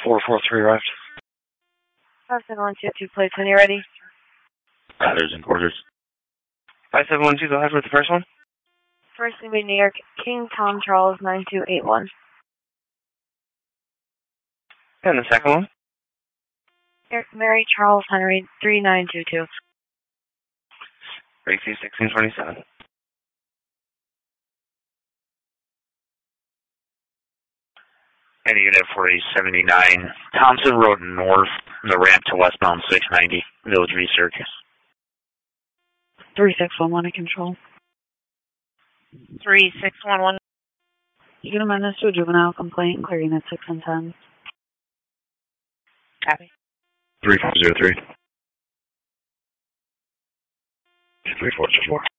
443 arrived. 5712, plates when you're ready. Batters and quarters. 5712, go ahead with the first one. First name in New York, King Tom Charles 9281. And the second one? Eric Mary Charles Henry 3922. Gracie 1627. And unit 4079, Thompson Road North, the ramp to westbound 690, Village V Circus. 3611 to control. 3611. You can amend this to a juvenile complaint, clearing at 6 and 10. Copy. 3403. 3424.